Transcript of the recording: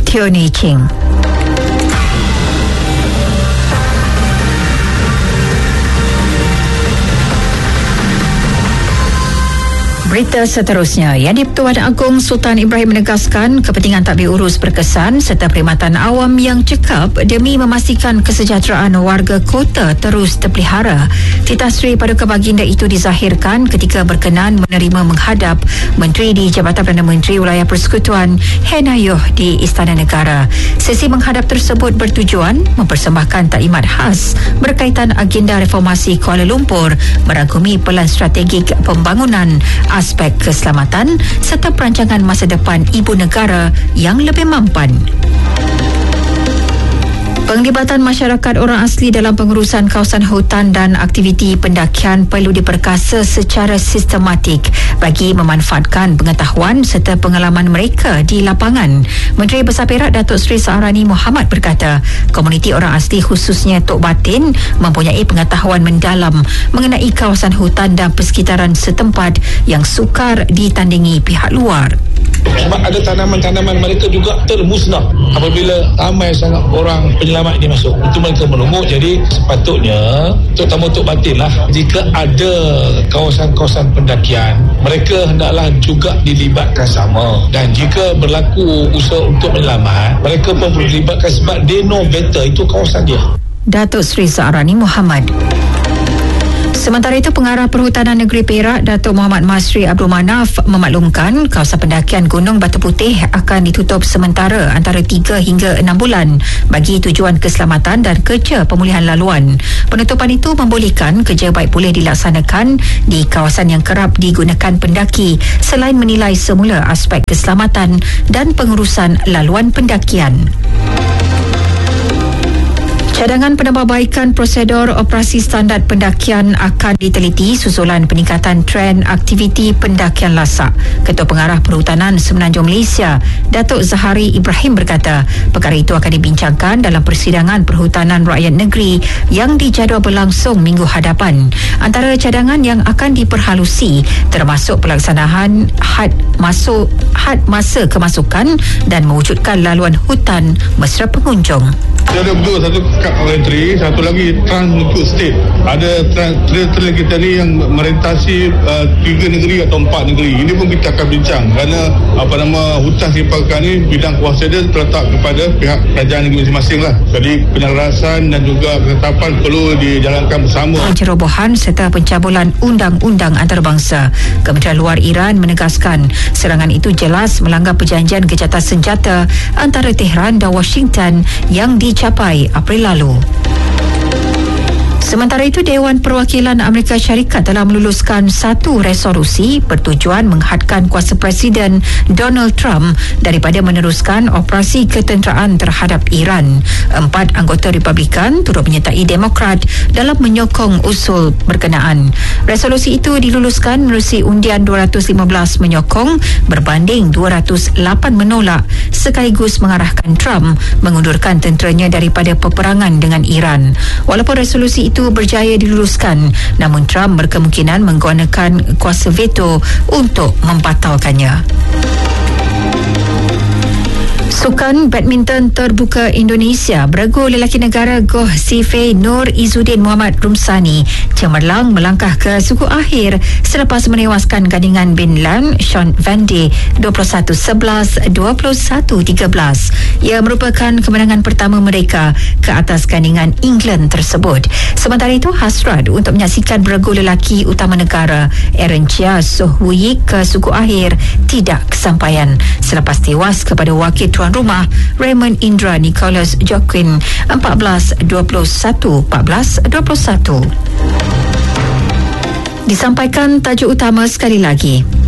Tioni Ching. Berita seterusnya, Yang di-Pertuan Agong Sultan Ibrahim menegaskan kepentingan tadbir urus berkesan serta perkhidmatan awam yang cekap demi memastikan kesejahteraan warga kota terus terpelihara. Titah Seri Paduka Baginda itu dizahirkan ketika berkenan menerima menghadap Menteri di Jabatan Perdana Menteri Wilayah Persekutuan Henayuh di Istana Negara. Sesi menghadap tersebut bertujuan mempersembahkan taklimat khas berkaitan agenda reformasi Kuala Lumpur, merangkumi pelan strategik pembangunan, aspek keselamatan serta perancangan masa depan ibu negara yang lebih mampan. Penglibatan masyarakat orang asli dalam pengurusan kawasan hutan dan aktiviti pendakian perlu diperkasa secara sistematik bagi memanfaatkan pengetahuan serta pengalaman mereka di lapangan. Menteri Besar Perak Datuk Seri Saharani Mohamad berkata, komuniti orang asli khususnya Tok Batin mempunyai pengetahuan mendalam mengenai kawasan hutan dan persekitaran setempat yang sukar ditandingi pihak luar. Sebab ada tanaman-tanaman mereka juga termusnah apabila ramai sangat orang penyelamat ini masuk. Itu mereka menunggu. Jadi sepatutnya terutama Tok Batin lah, jika ada kawasan-kawasan pendakian, mereka hendaklah juga dilibatkan sama. Dan jika berlaku usaha untuk menyelamat, mereka pun perlu dilibatkan sebab they know better, itu kawasan dia. Datuk Seri Saharani Mohamad. Sementara itu, Pengarah Perhutanan Negeri Perak, Datuk Muhammad Masri Abdul Manaf memaklumkan kawasan pendakian Gunung Batu Putih akan ditutup sementara antara 3 hingga 6 bulan bagi tujuan keselamatan dan kerja pemulihan laluan. Penutupan itu membolehkan kerja baik pulih dilaksanakan di kawasan yang kerap digunakan pendaki selain menilai semula aspek keselamatan dan pengurusan laluan pendakian. Cadangan penambahbaikan prosedur operasi standard pendakian akan diteliti susulan peningkatan trend aktiviti pendakian lasak. Ketua Pengarah Perhutanan Semenanjung Malaysia, Datuk Zahari Ibrahim berkata, perkara itu akan dibincangkan dalam persidangan Perhutanan Rakyat Negeri yang dijadual berlangsung minggu hadapan. Antara cadangan yang akan diperhalusi termasuk pelaksanaan had masa kemasukan dan mewujudkan laluan hutan mesra pengunjung. Ada betul satu kad entry, satu lagi trans untuk state. Ada trail kita ni yang merentasi 3 negeri atau 4 negeri. Ini pun kita akan bincang kerana hutan Sipalkan ni bidang kuasa dia terletak kepada pihak kerajaan negeri masing-masing lah. Jadi penyelarasan dan juga ketetapan perlu dijalankan bersama. Pencerobohan serta pencabulan undang-undang antarabangsa. Kementerian Luar Iran menegaskan serangan itu jelas melanggar perjanjian gencatan senjata antara Tehran dan Washington yang dicapai April lalu. Sementara itu, Dewan Perwakilan Amerika Syarikat telah meluluskan satu resolusi bertujuan menghadkan kuasa Presiden Donald Trump daripada meneruskan operasi ketenteraan terhadap Iran. 4 anggota Republikan turut menyertai Demokrat dalam menyokong usul berkenaan. Resolusi itu diluluskan menerusi undian 215 menyokong berbanding 208 menolak, sekaligus mengarahkan Trump mengundurkan tenteranya daripada peperangan dengan Iran. Walaupun resolusi itu berjaya diluluskan, namun Trump berkemungkinan menggunakan kuasa veto untuk membatalkannya. Sukan badminton terbuka Indonesia, beregu lelaki negara Goh Sife Nur Izzuddin Muhammad Rumsani cemerlang melangkah ke suku akhir selepas menewaskan gandingan bin Lan Sean Van Dy 21-11, 21-13. Ia merupakan kemenangan pertama mereka ke atas gandingan England tersebut. Sementara itu, hasrat untuk menyaksikan beregu lelaki utama negara Aaron Chia Soh Wui ke suku akhir tidak kesampaian selepas tewas kepada wakil tuan rumah Raymond Indra Nicholas Joaquin 14-21, 14-21. Disampaikan tajuk utama sekali lagi.